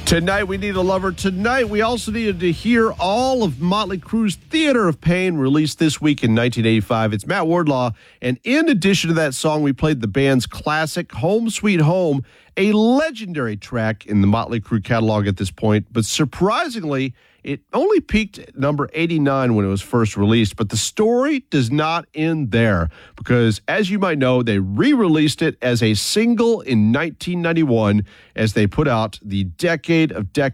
Tonight, we need a lover. Tonight, we also needed to hear all of Motley Crue's Theater of Pain, released this week in 1985. It's Matt Wardlaw, and in addition to that song, we played the band's classic Home Sweet Home, a legendary track in the Motley Crue catalog at this point, but surprisingly, it only peaked at number 89 when it was first released, but the story does not end there because, as you might know, they re-released it as a single in 1991 as they put out the Decade of Decades